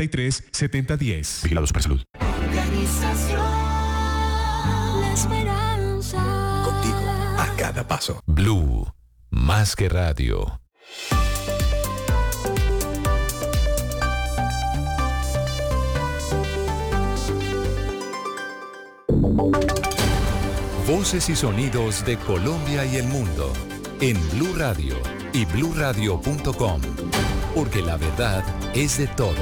323-7010. Vigilado Supersalud. Organización La Esperanza. Contigo a cada paso. Blue, más que radio. Voces y sonidos de Colombia y el mundo en Blue Radio y bluradio.com, porque la verdad es de todos.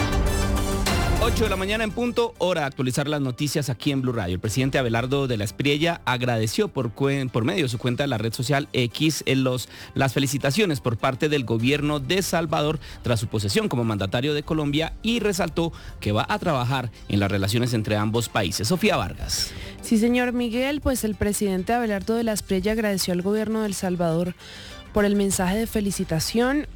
8 de la mañana en punto, hora de actualizar las noticias aquí en Blue Radio. El presidente Abelardo de la Espriella agradeció por medio de su cuenta de la red social X las felicitaciones por parte del gobierno de Salvador tras su posesión como mandatario de Colombia y resaltó que va a trabajar en las relaciones entre ambos países. Sofía Vargas. Sí, señor Miguel, pues el presidente Abelardo de la Espriella agradeció al gobierno de El Salvador por el mensaje de felicitación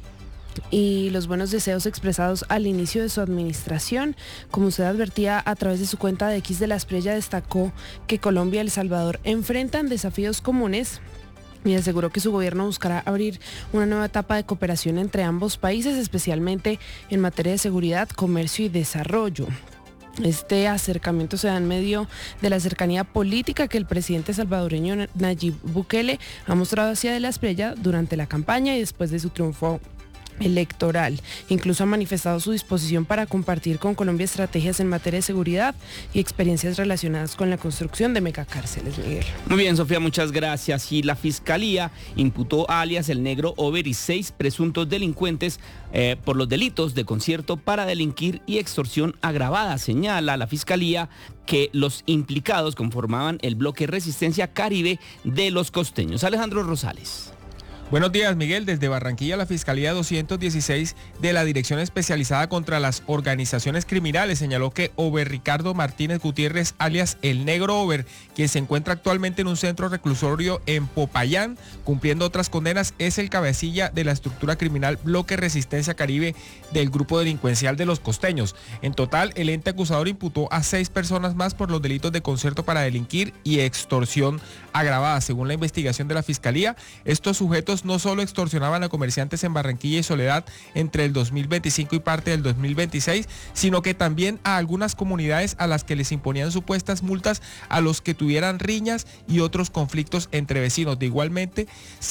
y los buenos deseos expresados al inicio de su administración. Como usted advertía a través de su cuenta de X de la Espriella, destacó que Colombia y El Salvador enfrentan desafíos comunes y aseguró que su gobierno buscará abrir una nueva etapa de cooperación entre ambos países, especialmente en materia de seguridad, comercio y desarrollo. Este acercamiento se da en medio de la cercanía política que el presidente salvadoreño Nayib Bukele ha mostrado hacia de la Espriella durante la campaña y después de su triunfo electoral. Incluso ha manifestado su disposición para compartir con Colombia estrategias en materia de seguridad y experiencias relacionadas con la construcción de megacárceles, Miguel. Muy bien, Sofía, muchas gracias. Y la Fiscalía imputó a alias El Negro Over y 6 presuntos delincuentes por los delitos de concierto para delinquir y extorsión agravada. Señala la Fiscalía que los implicados conformaban el bloque Resistencia Caribe de los costeños. Alejandro Rosales. Buenos días, Miguel. Desde Barranquilla, la Fiscalía 216 de la Dirección Especializada contra las Organizaciones Criminales señaló que Over Ricardo Martínez Gutiérrez, alias El Negro Over, quien se encuentra actualmente en un centro reclusorio en Popayán, cumpliendo otras condenas, es el cabecilla de la estructura criminal Bloque Resistencia Caribe del grupo delincuencial de los costeños. En total, el ente acusador imputó a 6 personas más por los delitos de concierto para delinquir y extorsión agravada. Según la investigación de la Fiscalía, estos sujetos no solo extorsionaban a comerciantes en Barranquilla y Soledad entre el 2025 y parte del 2026, sino que también a algunas comunidades a las que les imponían supuestas multas a los que tuvieran riñas y otros conflictos entre vecinos. Igualmente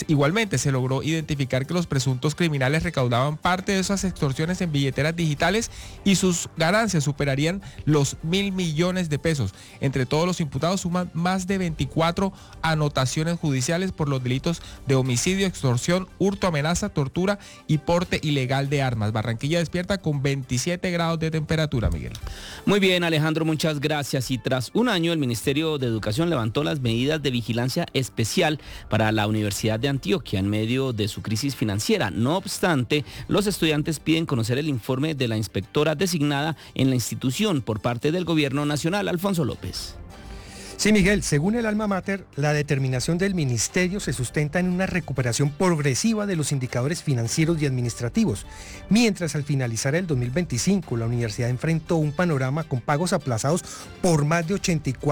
se logró identificar que los presuntos criminales recaudaban parte de esas extorsiones en billeteras digitales y sus ganancias superarían los 1.000 millones de pesos. Entre todos los imputados suman más de 24 anotaciones judiciales por los delitos de homicidio, extorsión, hurto, amenaza, tortura y porte ilegal de armas. Barranquilla despierta con 27 grados de temperatura, Miguel. Muy bien, Alejandro, muchas gracias. Y tras un año, el Ministerio de Educación levantó las medidas de vigilancia especial para la Universidad de Antioquia en medio de su crisis financiera. No obstante, los estudiantes piden conocer el informe de la inspectora designada en la institución por parte del Gobierno Nacional. Alfonso López. Sí, Miguel, según el alma mater, la determinación del ministerio se sustenta en una recuperación progresiva de los indicadores financieros y administrativos, mientras al finalizar el 2025 la universidad enfrentó un panorama con pagos aplazados por más de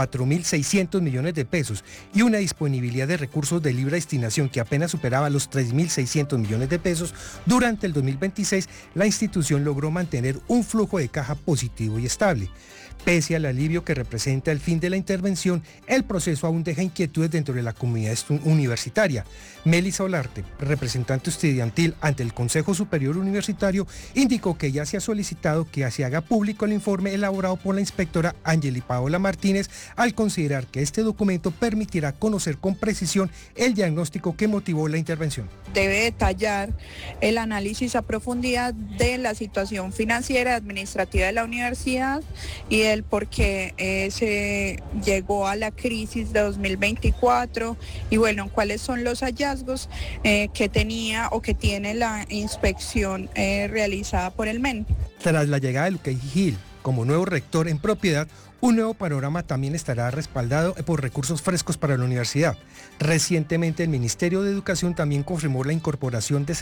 84.600 millones de pesos y una disponibilidad de recursos de libre destinación que apenas superaba los 3.600 millones de pesos. Durante el 2026 la institución logró mantener un flujo de caja positivo y estable. Pese al alivio que representa el fin de la intervención, el proceso aún deja inquietudes dentro de la comunidad universitaria. Melissa Olarte, representante estudiantil ante el Consejo Superior Universitario, indicó que ya se ha solicitado que se haga público el informe elaborado por la inspectora Angeli Paola Martínez, al considerar que este documento permitirá conocer con precisión el diagnóstico que motivó la intervención. Debe detallar el análisis a profundidad de la situación financiera y administrativa de la universidad y el por qué se llegó a la crisis de 2024 y bueno, cuáles son los hallazgos que tenía o que tiene la inspección realizada por el MEN. Tras la llegada de Luque Gil como nuevo rector en propiedad, un nuevo panorama también estará respaldado por recursos frescos para la universidad. Recientemente el Ministerio de Educación también confirmó la incorporación de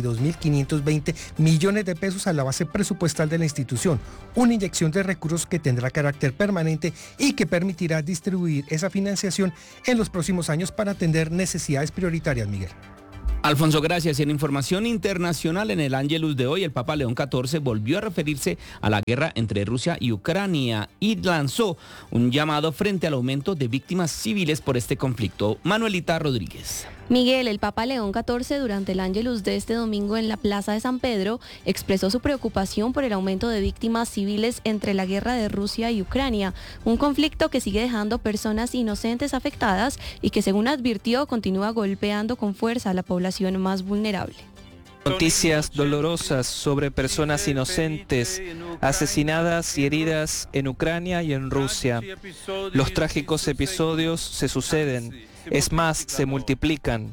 72.520 millones de pesos a la base presupuestal de la institución, una inyección de recursos que tendrá carácter permanente y que permitirá distribuir esa financiación en los próximos años para atender necesidades prioritarias, Miguel. Alfonso, gracias. En información internacional, en el Ángelus de hoy, el Papa León XIV volvió a referirse a la guerra entre Rusia y Ucrania y lanzó un llamado frente al aumento de víctimas civiles por este conflicto. Manuelita Rodríguez. Miguel, el Papa León XIV, durante el Ángelus de este domingo en la Plaza de San Pedro, expresó su preocupación por el aumento de víctimas civiles entre la guerra de Rusia y Ucrania, un conflicto que sigue dejando personas inocentes afectadas y que, según advirtió, continúa golpeando con fuerza a la población más vulnerable. Noticias dolorosas sobre personas inocentes asesinadas y heridas en Ucrania y en Rusia. Los trágicos episodios se suceden, es más, se multiplican,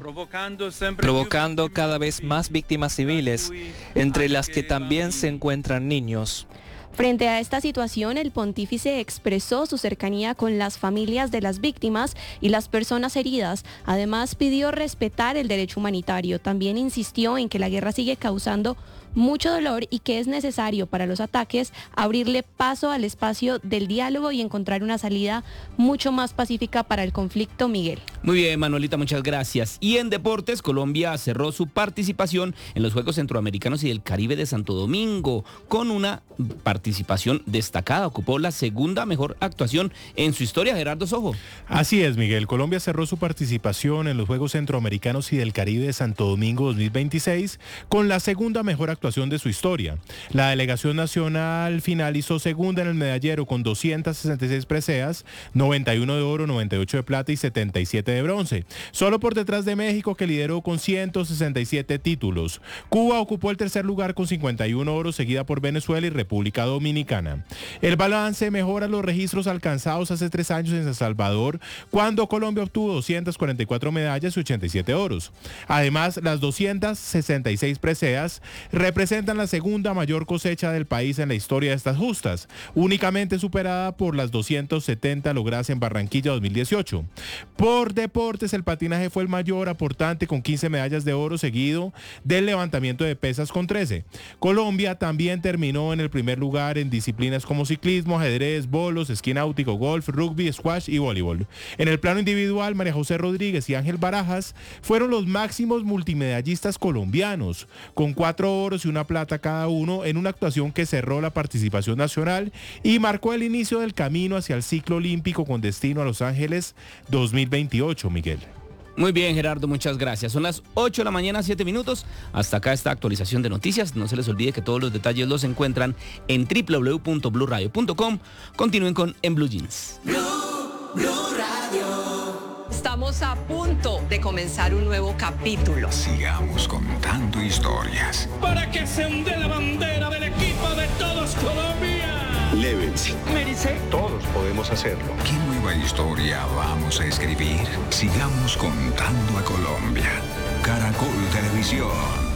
provocando cada vez más víctimas civiles, entre las que también se encuentran niños. Frente a esta situación, el pontífice expresó su cercanía con las familias de las víctimas y las personas heridas. Además, pidió respetar el derecho humanitario. También insistió en que la guerra sigue causando mucho dolor y que es necesario para los ataques abrirle paso al espacio del diálogo y encontrar una salida mucho más pacífica para el conflicto, Miguel. Muy bien, Manuelita, muchas gracias. Y en deportes, Colombia cerró su participación en los Juegos Centroamericanos y del Caribe de Santo Domingo con una participación destacada. Ocupó la segunda mejor actuación en su historia. Gerardo Sojo. Así es, Miguel. Colombia cerró su participación en los Juegos Centroamericanos y del Caribe de Santo Domingo 2026 con la segunda mejor actuación de su historia. La delegación nacional finalizó segunda en el medallero con 266 preseas, 91 de oro, 98 de plata y 77 de bronce. Solo por detrás de México, que lideró con 167 títulos. Cuba ocupó el tercer lugar con 51 oro, seguida por Venezuela y República Dominicana. El balance mejora los registros alcanzados hace 3 años en San Salvador, cuando Colombia obtuvo 244 medallas y 87 oros. Además, las 266 preseas representan la segunda mayor cosecha del país en la historia de estas justas, únicamente superada por las 270 logradas en Barranquilla 2018. Por deportes, el patinaje fue el mayor aportante con 15 medallas de oro, seguido del levantamiento de pesas con 13. Colombia también terminó en el primer lugar en disciplinas como ciclismo, ajedrez, bolos, esquí náutico, golf, rugby, squash y voleibol. En el plano individual, María José Rodríguez y Ángel Barajas fueron los máximos multimedallistas colombianos, con 4 oros y una plata cada uno, en una actuación que cerró la participación nacional y marcó el inicio del camino hacia el ciclo olímpico con destino a Los Ángeles 2028, Miguel. Muy bien, Gerardo, muchas gracias. Son las 8 de la mañana, 7 minutos. Hasta acá esta actualización de noticias. No se les olvide que todos los detalles los encuentran en www.bluradio.com. Continúen con En Blue Jeans. Blue Radio. Estamos a punto de comenzar un nuevo capítulo. Sigamos contando historias. Para que se onde la bandera del equipo de todos Colombia. Lévense. Mérice. Todos podemos hacerlo. ¿Qué nueva historia vamos a escribir? Sigamos contando a Colombia. Caracol Televisión.